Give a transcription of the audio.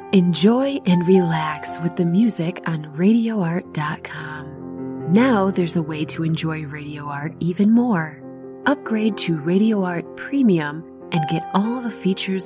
Enjoy and relax with the music on RadioArt.com. Now there's a way to enjoy Radio Art even more. Upgrade to Radio Art Premium and get all the features